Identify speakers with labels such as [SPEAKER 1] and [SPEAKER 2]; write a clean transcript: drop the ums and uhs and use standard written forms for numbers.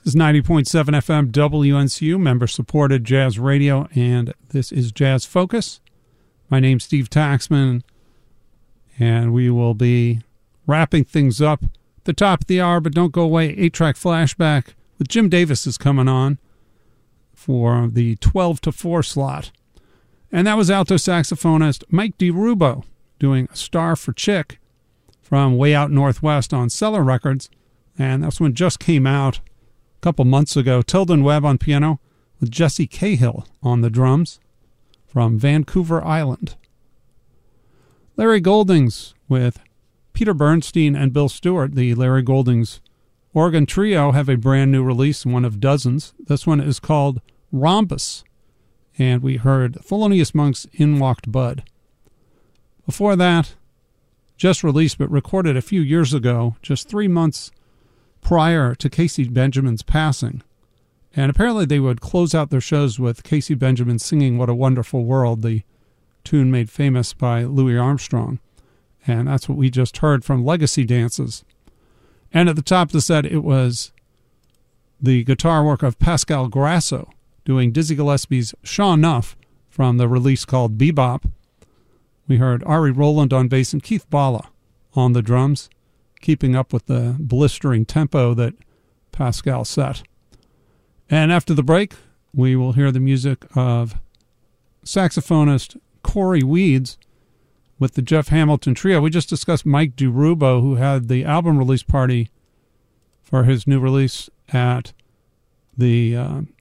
[SPEAKER 1] This is 90.7 FM WNCU, member-supported jazz radio, and this is Jazz Focus. My name's Steve Taxman, and we will be wrapping things up at the top of the hour, but don't go away. 8-track flashback with Jim Davis is coming on for the 12 to 4 slot. And that was alto saxophonist Mike DiRubo doing A Star for Chick from way out northwest on Cellar Records. And that's one just came out a couple months ago. Tilden Webb on piano with Jesse Cahill on the drums from Vancouver Island. Larry Goldings with Peter Bernstein and Bill Stewart. The Larry Goldings organ trio have a brand new release, one of dozens. This one is called Rhombus, and we heard Thelonious Monk's In Walked Bud. Before that, just released but recorded a few years ago, just 3 months prior to Casey Benjamin's passing. And apparently they would close out their shows with Casey Benjamin singing What a Wonderful World, the tune made famous by Louis Armstrong. And that's what we just heard from Legacy Dances. And at the top of the set, it was the guitar work of Pascal Grasso doing Dizzy Gillespie's Sure Enough from the release called Bebop. We heard Ari Rowland on bass and Keith Bala on the drums, keeping up with the blistering tempo that Pascal set. And after the break, we will hear the music of saxophonist Corey Weeds with the Jeff Hamilton Trio. We just discussed Mike DiRubo, who had the album release party for his new release at the